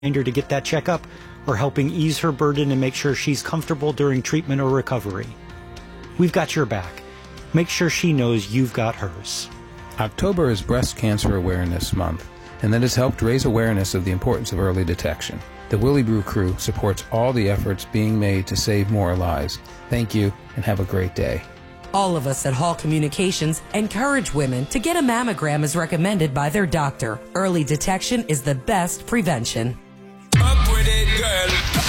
her to get that checkup, or helping ease her burden and make sure she's comfortable during treatment or recovery. We've got your back. Make sure she knows you've got hers. October is Breast Cancer Awareness Month, and that has helped raise awareness of the importance of early detection. The Willebrew crew supports all the efforts being made to save more lives. Thank you, and have a great day. All of us at Hall Communications encourage women to get a mammogram as recommended by their doctor. Early detection is the best prevention. Up with it, girl.